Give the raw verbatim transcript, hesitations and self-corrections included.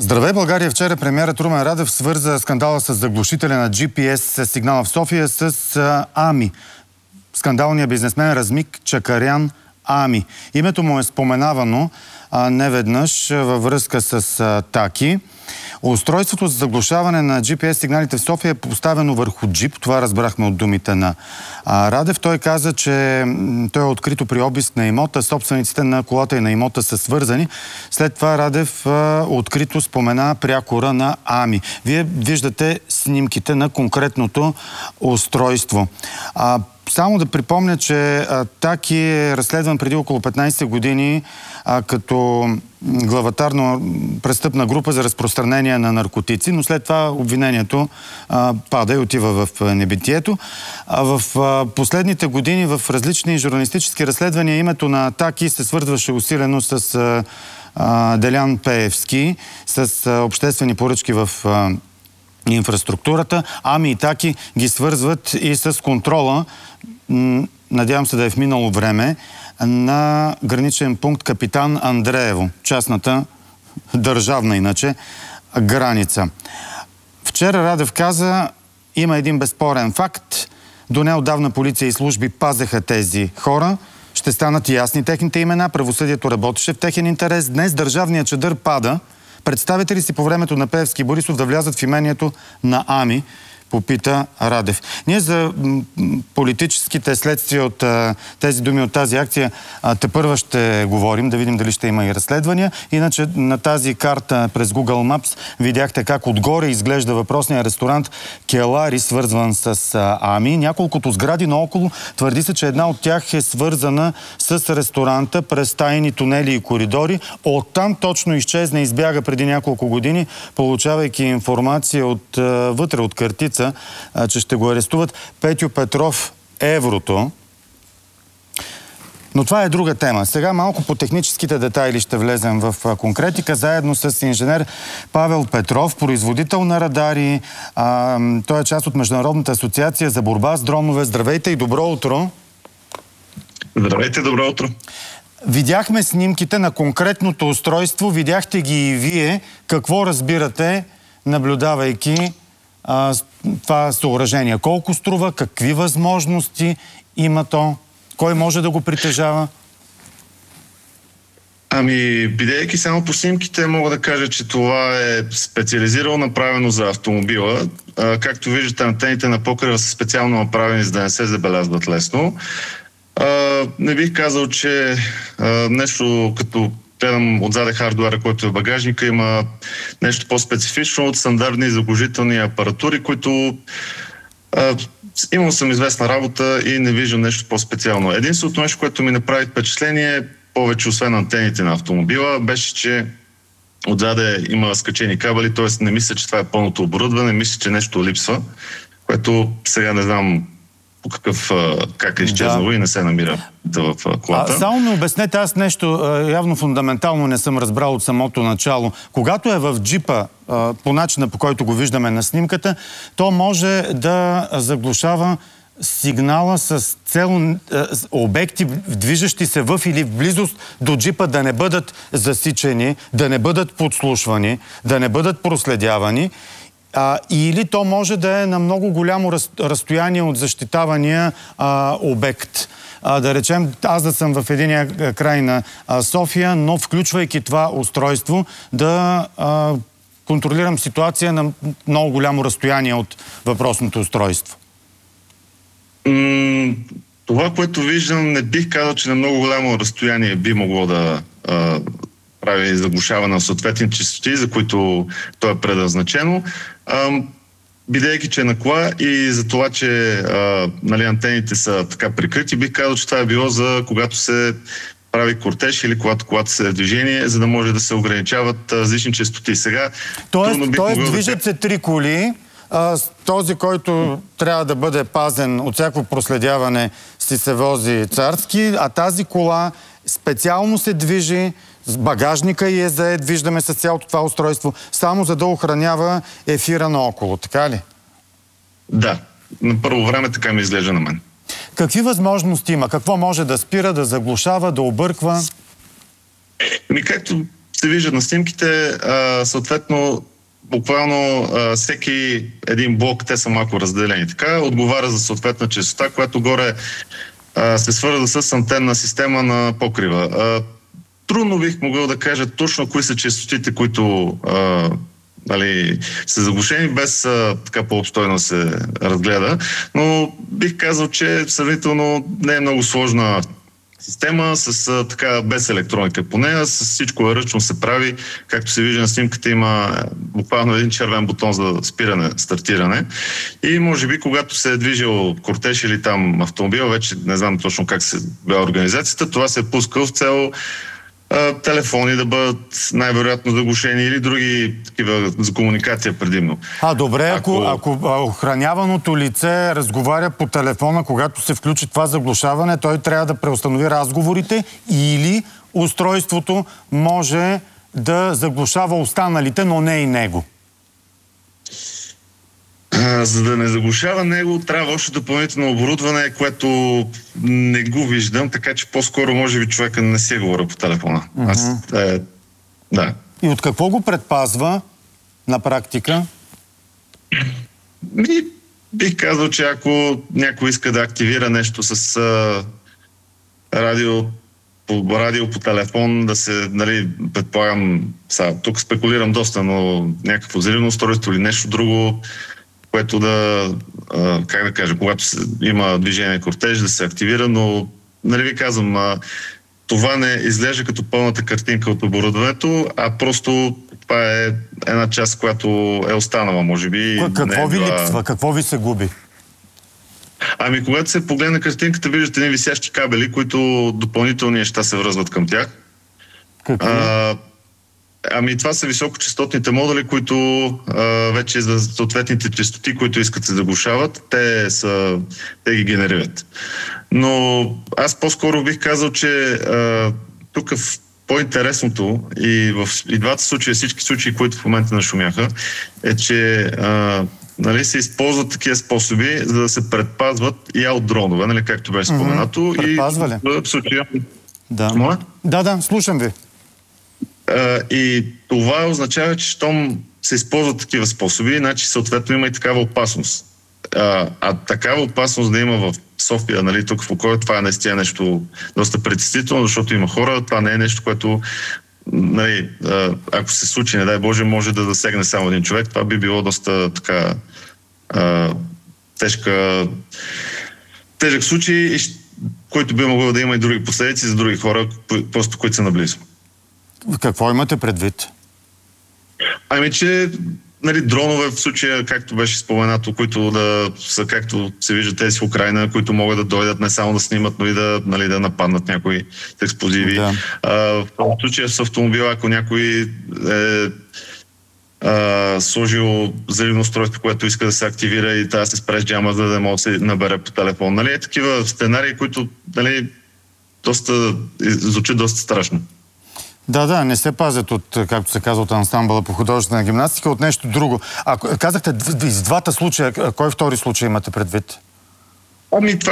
Здравей, България! Вчера премиерът Румен Радев свърза скандала с заглушителя на джи пи ес сигнала в София с Ами. Скандалният бизнесмен Размик Чакарян Ами. Името му е споменавано а, неведнъж във връзка с а, Таки. Устройството за заглушаване на джи пи ес сигналите в София е поставено върху джип. Това разбрахме от думите на а, Радев. Той каза, че той е открито при обиск на имота. Собствениците на колата и на имота са свързани. След това Радев а, открито спомена прякора на Ами. Вие виждате снимките на конкретното устройство. А, Само да припомня, че а, Таки е разследван преди около петнайсет години а, като главатар на престъпна група за разпространение на наркотици, но след това обвинението а, пада и отива в небитието. А в а, последните години в различни журналистически разследвания името на Таки се свързваше усилено с а, а, Делян Пеевски, с а, обществени поръчки в а, инфраструктурата. Ами и Таки ги свързват и с контрола, надявам се да е в минало време, на граничен пункт Капитан Андреево, частната държавна иначе граница. Вчера Радев каза, има един безспорен факт. До неотдавна полиция и служби пазеха тези хора. Ще станат ясни техните имена. Правосъдието работеше в техен интерес. Днес държавният чадър пада. Представите ли си по времето на Пеевски и Борисов да влязат в имението на Ами? Попита Радев. Ние за политическите следствия от а, тези думи от тази акция а, тепърва ще говорим, да видим дали ще има и разследвания. Иначе на тази карта през Google Maps видяхте как отгоре изглежда въпросния ресторант Келари, свързван с а, Ами. Няколкото сгради наоколо твърди се, че една от тях е свързана с ресторанта през тайни тунели и коридори. Оттам точно изчезна и избяга преди няколко години, получавайки информация от а, вътре от картица, че ще го арестуват Петю Петров Еврото. Но това е друга тема. Сега малко по техническите детайли ще влезем в конкретика, заедно с инженер Павел Петров, производител на радари. А, той е част от Международната асоциация за борба с дронове. Здравейте и добро утро! Здравейте, добро утро! Видяхме снимките на конкретното устройство, видяхте ги и вие. Какво разбирате, наблюдавайки А, това съоръжение? Колко струва? Какви възможности има то? Кой може да го притежава? Ами, бидейки само по снимките, мога да кажа, че това е специализирано направено за автомобила. А, както виждате, антените на покрива са специално направени, за да не се забелязват лесно. А, не бих казал, че а, нещо като гледам отзаде хардуера, който е в багажника, има нещо по-специфично от стандартни заглушителни апаратури, които а, имам съм известна работа и не виждам нещо по-специално. Единственото нещо, което ми направи впечатление, повече освен антените на автомобила, беше, че отзаде има скачени кабели, т.е. не мисля, че това е пълното оборудване, мисля, че нещо липсва, което сега не знам по какъв, как е изчезнало, да, и не се намира в колата. А, само ми обяснете, аз нещо явно фундаментално не съм разбрал от самото начало. Когато е в джипа, по начина по който го виждаме на снимката, то може да заглушава сигнала с цел обекти, движещи се в или в близост до джипа, да не бъдат засичени, да не бъдат подслушвани, да не бъдат проследявани. А, или то може да е на много голямо раз, разстояние от защитавания а, обект. А, да речем, аз да съм в единия край на а, София, но включвайки това устройство, да а, контролирам ситуация на много голямо разстояние от въпросното устройство. М- това, което виждам, не бих казал, че на много голямо разстояние би могло да а, прави заглушаване на съответни честоти, за които то е предназначено. Бидейки, че е на кола и за това, че а, нали, антените са така прикрити, бих казал, че това е било за когато се прави кортеж или когато колата се е в движение, за да може да се ограничават различни честоти. Сега, тоест, тоест движат се три коли. А, този, който трябва да бъде пазен от всяко проследяване, си се вози царски, а тази кола специално се движи, с багажника и е заед, виждаме с цялото това устройство, само за да охранява ефира наоколо, така ли? Да, на първо време така ми изглежда на мен. Какви възможности има? Какво може да спира, да заглушава, да обърква? Ами както се виждат на снимките, а, съответно, буквално а, всеки един блок, те са малко разделени. Така отговаря за съответна честота, която горе а, се свързва с антенна система на покрива. А, трудно бих могъл да кажа точно кои са честотите, които а, нали, са заглушени, без а, така по-обстойно се разгледа. Но бих казал, че сравнително не е много сложна система, с а, така без електроника по нея, с всичко ръчно се прави. Както се вижда на снимката, има буквално един червен бутон за спиране, стартиране. И може би, когато се е движил кортеж или там автомобил, вече не знам точно как се бе организацията, това се е пускал в цел а, телефони да бъдат най-вероятно заглушени или други такива за комуникация предимно. А, добре, ако, ако, ако охраняваното лице разговаря по телефона, когато се включи това заглушаване, той трябва да преустанови разговорите или устройството може да заглушава останалите, но не и него. За да не заглушава него, трябва още допълнително оборудване, което не го виждам, така че по-скоро може би човека не си говоря по телефона. Mm-hmm. Аз, е, да. И от какво го предпазва на практика? Ми, бих казал, че ако някой иска да активира нещо с а, радио, по радио, по телефон, да се, нали, предполагам, са, тук спекулирам доста, но някакво взривно устройство или нещо друго, което да, а, как да кажа, когато се, има движение кортеж, да се активира, но, нали ви казвам, а, това не изглежда като пълната картинка от оборудването, а просто това е една част, която е останала, може би. Какво е ви била... липсва? Какво ви се губи? Ами, когато се погледне картинката, виждате едни висящи кабели, които допълнителни неща се връзват към тях. Какво? А, ами, това са високочастотните модули, които а, вече за съответните честоти, които искат се заглушават, те, са, те ги генерират. Но аз по-скоро бих казал, че а, тук в по-интересното и в и двата случая, всички случаи, които в момента нашумяха, е, че а, нали, се използват такива способи, за да се предпазват и от дронове, нали, както беше споменато. Mm-hmm. Предпазва ли? И в случая... Да. Моя? Да, да, слушам ви. А, и това означава, че щом се използват такива способи, значи съответно има и такава опасност. А, а такава опасност да има в София, нали, тук в Лукойл, това е наистина нещо доста притеснително, защото има хора, това не е нещо, което, нали, ако се случи, не дай Боже, може да засегне само един човек. Това би било доста така а, тежка, тежък случай, който би могъл да има и други последици за други хора, просто които са наблизо. Какво имате предвид? Ами, че нали, дронове в случая, както беше споменато, които да са, както се вижда, тези в Украйна, които могат да дойдат не само да снимат, но и да, нали, да нападнат някои експлозиви. Да. А, в случая с автомобила, ако някой е а, сложил взривно устройство, което иска да се активира и трябва да се спре с джама, за да може да се набере по телефон. Нали, е такива сценарии, които, нали, доста, звучат доста страшно. Да, да, не се пазят от, както се казва, от ансамбъла по художествена гимнастика, от нещо друго. А казахте, из двата случая, кой втори случай имате предвид? Ами, това